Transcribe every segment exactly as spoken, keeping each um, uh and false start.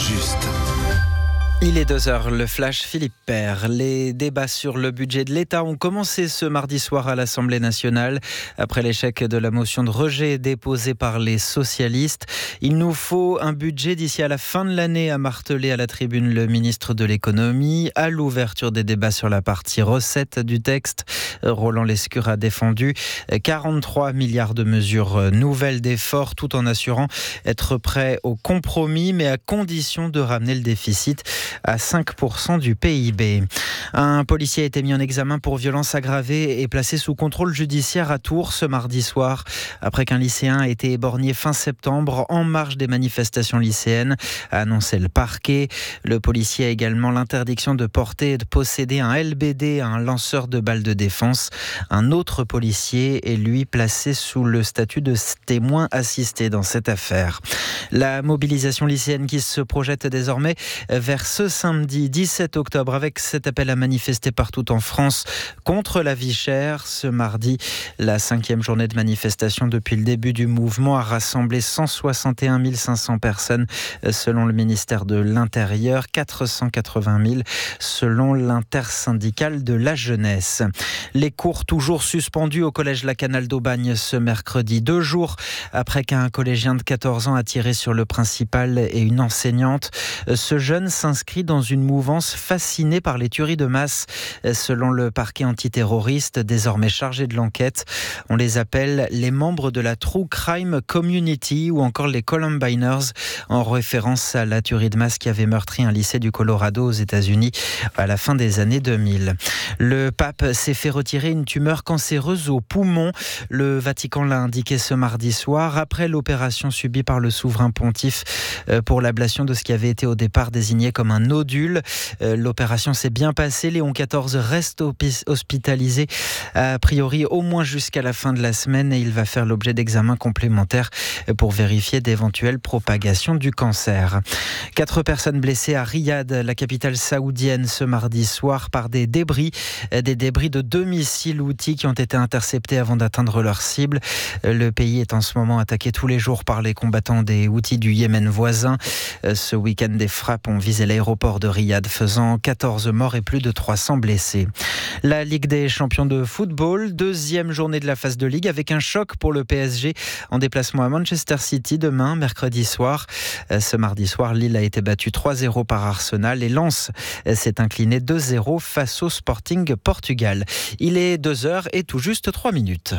juste. Il est deux heures, le flash Philippe Père. Les débats sur le budget de l'État ont commencé ce mardi soir à l'Assemblée nationale. Après l'échec de la motion de rejet déposée par les socialistes, il nous faut un budget d'ici à la fin de l'année, a martelé à la tribune le ministre de l'économie. À l'ouverture des débats sur la partie recettes du texte, Roland Lescure a défendu quarante-trois milliards de mesures nouvelles d'efforts, tout en assurant être prêt au compromis, mais à condition de ramener le déficit à cinq pour cent du P I B. Un policier a été mis en examen pour violence aggravée et placé sous contrôle judiciaire à Tours ce mardi soir, après qu'un lycéen a été éborgné fin septembre en marge des manifestations lycéennes, a annoncé le parquet. Le policier a également l'interdiction de porter et de posséder un L B D, un lanceur de balles de défense. Un autre policier est lui placé sous le statut de témoin assisté dans cette affaire. La mobilisation lycéenne qui se projette désormais vers ce samedi dix-sept octobre avec cet appel à manifester partout en France contre la vie chère. Ce mardi, la cinquième journée de manifestation depuis le début du mouvement a rassemblé cent soixante et un mille cinq cents personnes selon le ministère de l'Intérieur, quatre cent quatre-vingt mille selon l'intersyndicale de la jeunesse. Les cours toujours suspendus au collège La Canale d'Aubagne ce mercredi, deux jours après qu'un collégien de quatorze ans a tiré sur le principal et une enseignante. Ce jeune s'inscrit dans une mouvance fascinée par les tueries de masse, selon le parquet antiterroriste, désormais chargé de l'enquête. On les appelle les membres de la True Crime Community ou encore les Columbiners, en référence à la tuerie de masse qui avait meurtri un lycée du Colorado aux États-Unis à la fin des années deux mille. Le pape s'est fait retirer une tumeur cancéreuse au poumon. Le Vatican l'a indiqué ce mardi soir, après l'opération subie par le souverain pontife pour l'ablation de ce qui avait été au départ désigné comme un nodule. Euh, l'opération s'est bien passée. Léon quatorze reste hospitalisé, a priori au moins jusqu'à la fin de la semaine, et il va faire l'objet d'examens complémentaires pour vérifier d'éventuelles propagations du cancer. Quatre personnes blessées à Riyad, la capitale saoudienne, ce mardi soir par des débris, des débris de deux missiles Houthis qui ont été interceptés avant d'atteindre leur cible. Le pays est en ce moment attaqué tous les jours par les combattants des Houthis du Yémen voisin. Ce week-end, des frappes ont visé l'aéroport de Riyad, faisant quatorze morts et plus de trois cents blessés. La Ligue des champions de football, deuxième journée de la phase de Ligue avec un choc pour le P S G en déplacement à Manchester City demain, mercredi soir. Ce mardi soir, Lille a été battue trois zéro par Arsenal et Lens s'est incliné deux zéro face au Sporting Portugal. Il est deux heures et tout juste trois minutes.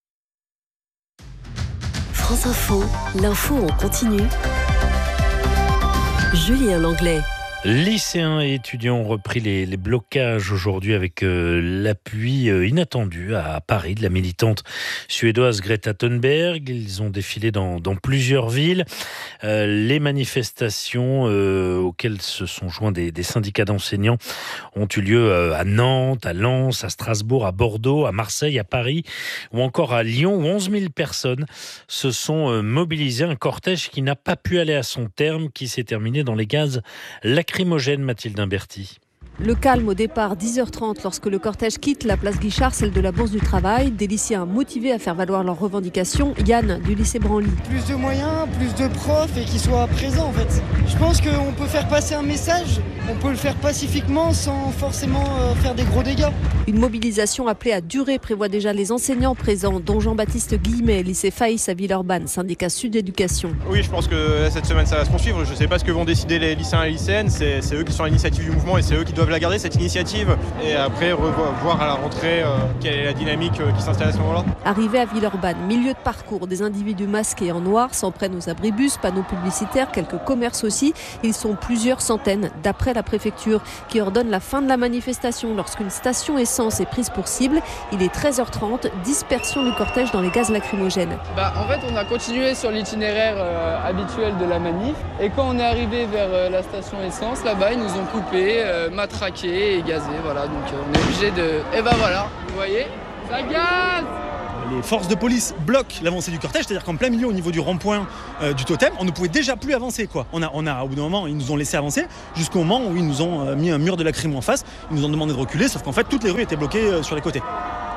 France Info, l'info en continu. Julien Langlais. Lycéens et étudiants ont repris les, les blocages aujourd'hui avec euh, l'appui euh, inattendu à Paris de la militante suédoise Greta Thunberg. Ils ont défilé dans, dans plusieurs villes. Euh, les manifestations euh, auxquelles se sont joints des, des syndicats d'enseignants ont eu lieu euh, à Nantes, à Lens, à Strasbourg, à Bordeaux, à Marseille, à Paris ou encore à Lyon où onze mille personnes se sont euh, mobilisées. Un cortège qui n'a pas pu aller à son terme, qui s'est terminé dans les gaz lacrymogènes. Lacrymogène, Mathilde Imberti. Le calme au départ, dix heures trente, lorsque le cortège quitte la place Guichard, celle de la Bourse du Travail. Des lycéens motivés à faire valoir leurs revendications. Yann, du lycée Branly. Plus de moyens, plus de profs et qu'ils soient présents en fait. Je pense qu'on peut faire passer un message, on peut le faire pacifiquement sans forcément euh, faire des gros dégâts. Une mobilisation appelée à durer prévoit déjà les enseignants présents, dont Jean-Baptiste Guillemet, lycée Faïs à Villeurbanne, syndicat Sud Éducation. Oui, je pense que cette semaine ça va se poursuivre. Je ne sais pas ce que vont décider les lycéens et les lycéennes. C'est, c'est eux qui sont à l'initiative du mouvement et c'est eux qui doivent la garder, cette initiative, et après revoir, voir à la rentrée euh, quelle est la dynamique euh, qui s'installe à ce moment-là. Arrivé à Villeurbanne, milieu de parcours, des individus masqués en noir s'en prennent aux abribus, panneaux publicitaires, quelques commerces aussi. Ils sont plusieurs centaines, d'après la préfecture, qui ordonne la fin de la manifestation lorsqu'une station essence est prise pour cible. Il est treize heures trente, dispersion du cortège dans les gaz lacrymogènes. Bah, en fait, on a continué sur l'itinéraire euh, habituel de la manif, et quand on est arrivé vers euh, la station essence, là-bas, ils nous ont coupé, euh, matraqué et gazé, voilà, donc euh, on est obligé de... Et ben voilà, vous voyez, ça gaze. Les forces de police bloquent l'avancée du cortège, c'est-à-dire qu'en plein milieu, au niveau du rond-point euh, du totem, on ne pouvait déjà plus avancer, quoi. On a, on a, au bout d'un moment, ils nous ont laissé avancer jusqu'au moment où ils nous ont euh, mis un mur de lacrymo en face, ils nous ont demandé de reculer, sauf qu'en fait, toutes les rues étaient bloquées euh, sur les côtés.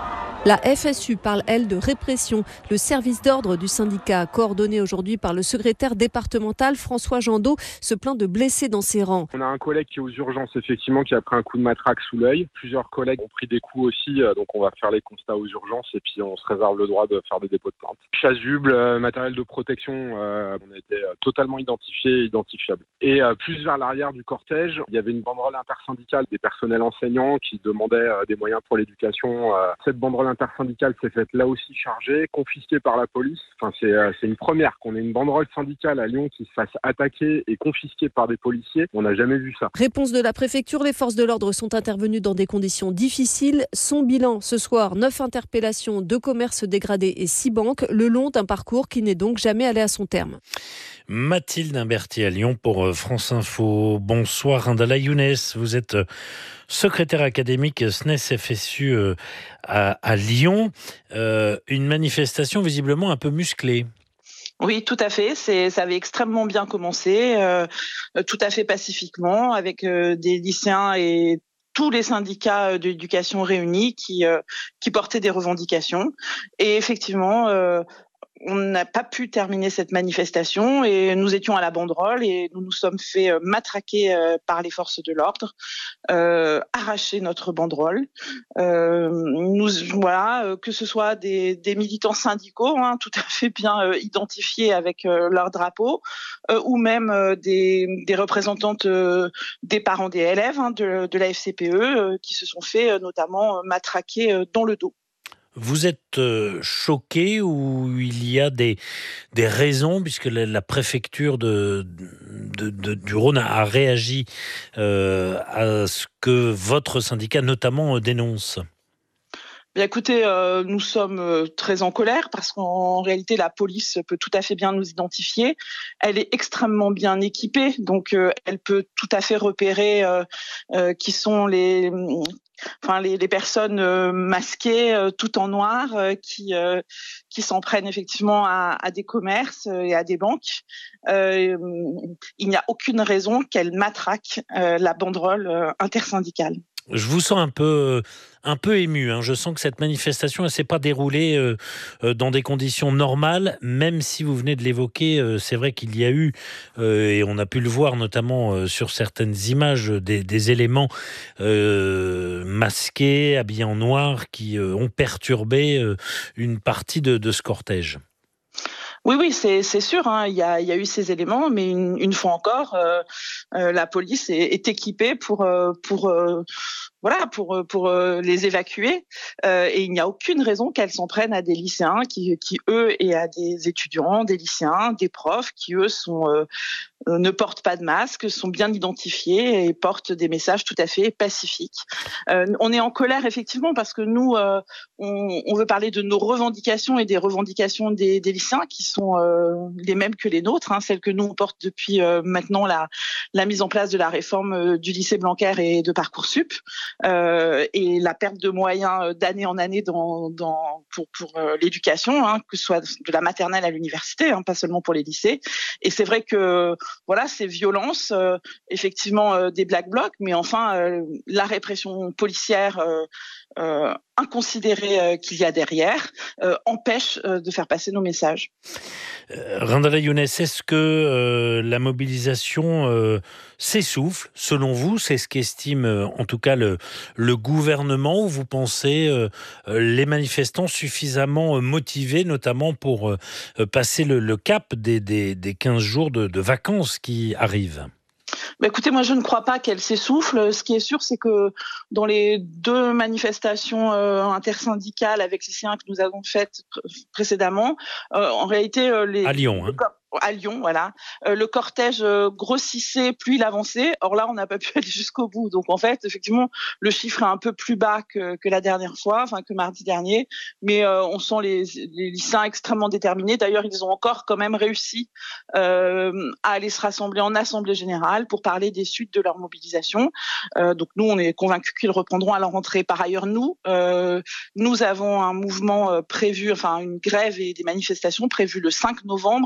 La F S U parle, elle, de répression. Le service d'ordre du syndicat, coordonné aujourd'hui par le secrétaire départemental François Jandot, se plaint de blessés dans ses rangs. On a un collègue qui est aux urgences, effectivement, qui a pris un coup de matraque sous l'œil. Plusieurs collègues ont pris des coups aussi, donc on va faire les constats aux urgences et puis on se réserve le droit de faire des dépôts de plainte. Chasuble, matériel de protection, euh, on a été totalement identifiés et identifiables. Et euh, plus vers l'arrière du cortège, il y avait une banderole intersyndicale des personnels enseignants qui demandaient euh, des moyens pour l'éducation. Euh, cette banderole intersyndicale s'est faite là aussi chargée, confisquée par la police. Enfin, c'est, euh, c'est une première qu'on ait une banderole syndicale à Lyon qui se fasse attaquer et confisquée par des policiers. On n'a jamais vu ça. Réponse de la préfecture, les forces de l'ordre sont intervenues dans des conditions difficiles. Son bilan ce soir, neuf interpellations, deux commerces dégradés et six banques, le long d'un parcours qui n'est donc jamais allé à son terme. Mathilde Imbertier à Lyon pour France Info. Bonsoir Rindala Younes, vous êtes secrétaire académique S N E S F S U à, à Lyon. Euh, une manifestation visiblement un peu musclée. Oui, tout à fait. C'est, ça avait extrêmement bien commencé, euh, tout à fait pacifiquement, avec euh, des lycéens et tous les syndicats d'éducation réunis qui, euh, qui portaient des revendications. Et effectivement, euh, on n'a pas pu terminer cette manifestation et nous étions à la banderole et nous nous sommes fait matraquer par les forces de l'ordre, euh, arracher notre banderole. Euh, nous, voilà, que ce soit des, des militants syndicaux, hein, tout à fait bien euh, identifiés avec euh, leur drapeau, euh, ou même euh, des, des représentantes euh, des parents des élèves hein, de, de la F C P E euh, qui se sont fait euh, notamment matraquer euh, dans le dos. Vous êtes euh, choqué ou il y a des, des raisons, puisque la, la préfecture de, de, de, du Rhône a, a réagi euh, à ce que votre syndicat notamment dénonce ? Bien, écoutez, euh, nous sommes euh, très en colère parce qu'en réalité, la police peut tout à fait bien nous identifier. Elle est extrêmement bien équipée, donc euh, elle peut tout à fait repérer euh, euh, qui sont les... Enfin, les, les personnes euh, masquées, euh, tout en noir, euh, qui euh, qui s'en prennent effectivement à, à des commerces et à des banques. Euh, il n'y a aucune raison qu'elles matraquent euh, la banderole euh, intersyndicale. Je vous sens un peu, un peu ému. Hein. Je sens que cette manifestation ne s'est pas déroulée euh, euh, dans des conditions normales, même si vous venez de l'évoquer. Euh, c'est vrai qu'il y a eu, euh, et on a pu le voir notamment euh, sur certaines images, des, des éléments euh, masqués, habillés en noir, qui euh, ont perturbé euh, une partie de, de ce cortège. Oui, oui, c'est, c'est sûr. Hein, il y a, il y a eu ces éléments, mais une, une fois encore, euh, euh, la police est, est équipée pour, euh, pour, euh, voilà, pour, pour euh, les évacuer. Euh, et il n'y a aucune raison qu'elles s'en prennent à des lycéens qui, qui eux, et à des étudiants, des lycéens, des profs, qui eux sont euh, ne portent pas de masque, sont bien identifiés et portent des messages tout à fait pacifiques. Euh, on est en colère effectivement parce que nous, euh, on, on veut parler de nos revendications et des revendications des, des lycéens qui sont euh, les mêmes que les nôtres, hein, celles que nous on porte depuis euh, maintenant la, la mise en place de la réforme euh, du lycée Blanquer et de Parcoursup euh, et la perte de moyens d'année en année dans, dans, pour, pour euh, l'éducation, hein, que ce soit de la maternelle à l'université, hein, pas seulement pour les lycées. Et c'est vrai que voilà, ces violences, euh, effectivement euh, des Black Blocs, mais enfin euh, la répression policière euh, euh, inconsidérée euh, qu'il y a derrière euh, empêche euh, de faire passer nos messages. Euh, Rindala Younes, est-ce que euh, la mobilisation euh, s'essouffle, selon vous? C'est ce qu'estime euh, en tout cas le, le gouvernement, ou vous pensez euh, les manifestants suffisamment motivés, notamment pour euh, passer le, le cap des, des, des quinze jours de, de vacances qui arrivent? Bah écoutez, moi je ne crois pas qu'elle s'essouffle. Ce qui est sûr, c'est que dans les deux manifestations euh, intersyndicales avec les lycéens que nous avons faites pr- précédemment, euh, en réalité, euh, les... À Lyon, hein. À Lyon, voilà. Euh, le cortège euh, grossissait, plus il avançait. Or là, on n'a pas pu aller jusqu'au bout. Donc en fait, effectivement, le chiffre est un peu plus bas que, que la dernière fois, enfin que mardi dernier. Mais euh, on sent les, les lycéens extrêmement déterminés. D'ailleurs, ils ont encore quand même réussi euh, à aller se rassembler en assemblée générale pour parler des suites de leur mobilisation. Euh, donc nous, on est convaincus qu'ils reprendront à la rentrée. Par ailleurs, nous, euh, nous avons un mouvement euh, prévu, enfin une grève et des manifestations prévues le cinq novembre, hein, donc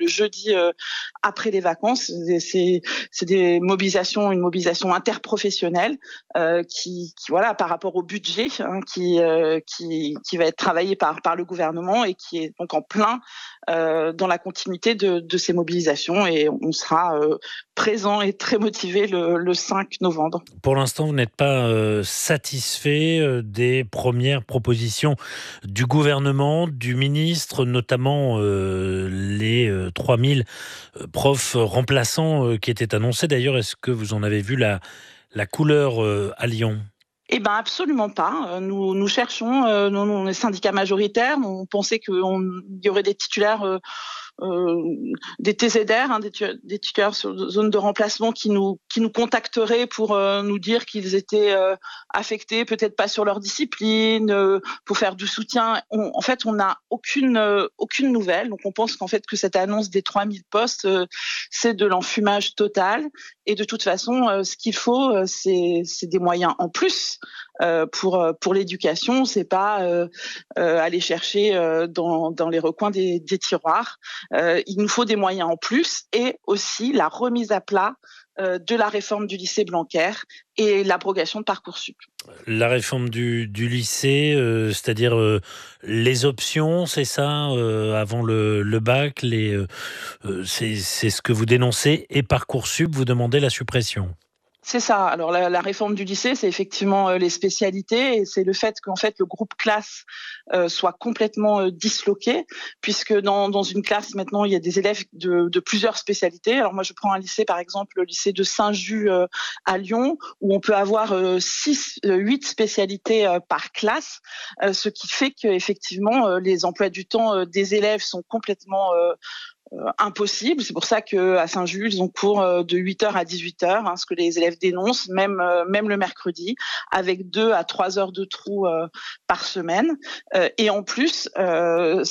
le jeudi euh, après les vacances. C'est, c'est des mobilisations, une mobilisation interprofessionnelle euh, qui, qui, voilà, par rapport au budget hein, qui, euh, qui, qui va être travaillé par, par le gouvernement et qui est donc en plein euh, dans la continuité de, de ces mobilisations. Et on sera euh, présent et très motivé le, le cinq novembre. Pour l'instant, vous n'êtes pas euh, satisfait euh, des premières propositions du gouvernement, du ministre, notamment euh, les euh, trois mille euh, profs remplaçants euh, qui étaient annoncés. D'ailleurs, est-ce que vous en avez vu la, la couleur euh, à Lyon ? Eh ben absolument pas. Nous nous cherchons, euh, nous, nous on est syndicat majoritaire, on pensait qu'il y aurait des titulaires, euh, euh, des T Z R, hein, des, des titulaires sur zone de remplacement qui nous qui nous contacteraient pour euh, nous dire qu'ils étaient euh, affectés, peut-être pas sur leur discipline, euh, pour faire du soutien. On, en fait, on n'a aucune euh, aucune nouvelle. Donc on pense qu'en fait que cette annonce des trois mille postes, euh, c'est de l'enfumage total. Et de toute façon, euh, ce qu'il faut, euh, c'est c'est des moyens en plus. Euh, pour pour l'éducation, c'est pas euh, euh, aller chercher euh, dans dans les recoins des, des tiroirs. Euh, il nous faut des moyens en plus et aussi la remise à plat euh, de la réforme du lycée Blanquer et l'abrogation de Parcoursup. La réforme du, du lycée, euh, c'est-à-dire euh, les options, c'est ça, euh, avant le, le bac, les, euh, c'est, c'est ce que vous dénoncez, et Parcoursup, vous demandez la suppression. C'est ça. Alors la, la réforme du lycée, c'est effectivement euh, les spécialités et c'est le fait qu'en fait le groupe classe euh, soit complètement euh, disloqué, puisque dans, dans une classe maintenant il y a des élèves de, de plusieurs spécialités. Alors moi je prends un lycée par exemple, le lycée de Saint-Just euh, à Lyon, où on peut avoir euh, six, euh, huit spécialités euh, par classe, euh, ce qui fait que effectivement euh, les emplois du temps euh, des élèves sont complètement euh, Euh, impossible. C'est pour ça qu'à Saint-Just, ils ont cours euh, de huit heures à dixhuit heures, hein, ce que les élèves dénoncent, même, euh, même le mercredi, avec deux à trois heures de trou euh, par semaine. Euh, et en plus, euh,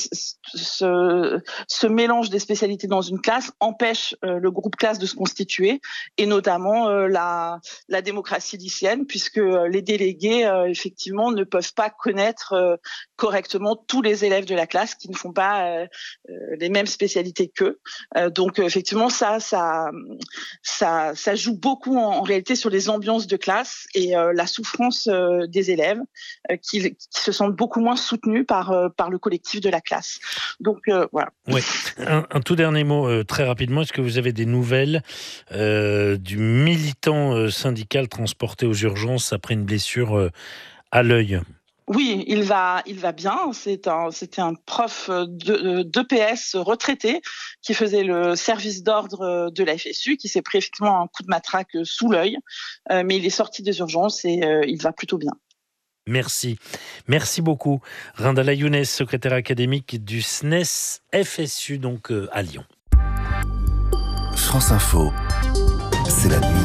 ce, ce mélange des spécialités dans une classe empêche euh, le groupe classe de se constituer, et notamment euh, la, la démocratie lycéenne, puisque euh, les délégués, euh, effectivement, ne peuvent pas connaître euh, correctement tous les élèves de la classe qui ne font pas euh, euh, les mêmes spécialités qu'eux. Euh, donc effectivement ça ça ça ça joue beaucoup en, en réalité sur les ambiances de classe et euh, la souffrance euh, des élèves euh, qui, qui se sentent beaucoup moins soutenus par euh, par le collectif de la classe. Donc euh, voilà. Oui. Un, un tout dernier mot euh, très rapidement. Est-ce que vous avez des nouvelles euh, du militant euh, syndical transporté aux urgences après une blessure euh, à l'œil? Oui, il va, il va bien. C'est un, c'était un prof de, d'E P S retraité qui faisait le service d'ordre de la F S U, qui s'est pris effectivement un coup de matraque sous l'œil, euh, mais il est sorti des urgences et euh, il va plutôt bien. Merci. Merci beaucoup. Rindala Younes, secrétaire académique du S N E S F S U, donc euh, à Lyon. France Info, c'est la nuit.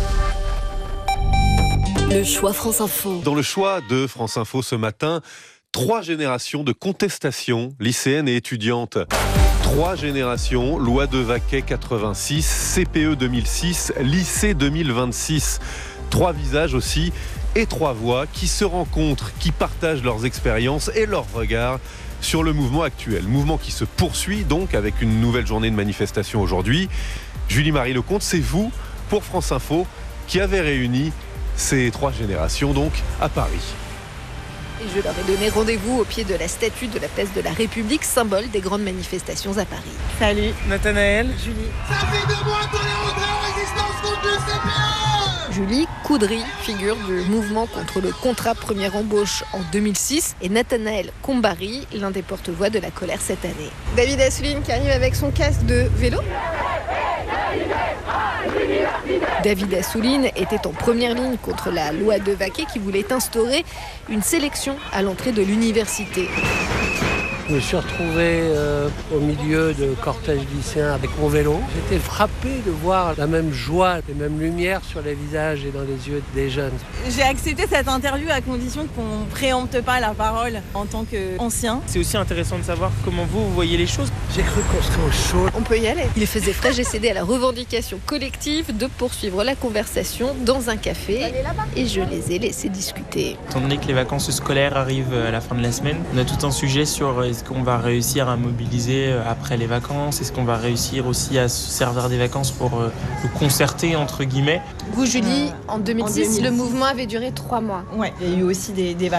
Le choix France Info. Dans le choix de France Info ce matin, trois générations de contestations lycéennes et étudiantes. Trois générations, loi de Vaquet quatre-vingt-six, C P E deux mille six, lycée deux mille vingt-six. Trois visages aussi et trois voix qui se rencontrent, qui partagent leurs expériences et leurs regards sur le mouvement actuel. Mouvement qui se poursuit donc avec une nouvelle journée de manifestation aujourd'hui. Julie-Marie Lecomte, c'est vous, pour France Info, qui avez réuni ces trois générations donc à Paris. Et je leur ai donné rendez-vous au pied de la statue de la place de la République, symbole des grandes manifestations à Paris. Salut, Nathanaël. Julie. Ça fait deux mois qu'on est rentré en résistance contre le C P E. Julie Coudry, figure du mouvement contre le contrat première embauche en deux mille six, et Nathanaël Combari, l'un des porte-voix de la colère cette année. David Assouline qui arrive avec son casque de vélo. David Assouline était en première ligne contre la loi de Vaquet qui voulait instaurer une sélection à l'entrée de l'université. Je me suis retrouvé euh, au milieu de cortège lycéen avec mon vélo. J'étais frappé de voir la même joie, les mêmes lumières sur les visages et dans les yeux des jeunes. J'ai accepté cette interview à condition qu'on ne préempte pas la parole en tant qu'ancien. C'est aussi intéressant de savoir comment vous, vous voyez les choses. J'ai cru qu'on serait au chaud. On peut y aller. Il faisait frais, j'ai cédé à la revendication collective de poursuivre la conversation dans un café et je les ai laissés discuter. Étant donné que les vacances scolaires arrivent à la fin de la semaine, on a tout un sujet sur les Est-ce qu'on va réussir à mobiliser après les vacances? Est-ce qu'on va réussir aussi à se servir des vacances pour euh, le concerter, entre guillemets? Vous, Julie, Euh, en deux mille six, en deux mille six. le mouvement avait duré trois mois. Ouais, il y a eu aussi des, des vacances.